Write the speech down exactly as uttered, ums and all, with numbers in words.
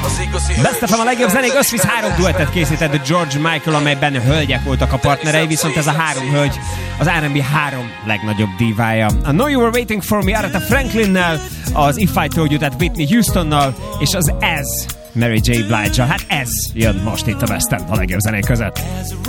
Best of a legjobb zenék, Összvisz három duettet készített George Michael, amelyben hölgyek voltak a partnerei, viszont ez a három hölgy az er and bé három legnagyobb dívája. A Know You Were Waiting For Me Aretha Franklinnel, az If I Told You That Whitney Houstonnal, és az Ez Mary J. Blige-a. Hát ez jön most itt a Best of a legjobb zenék között.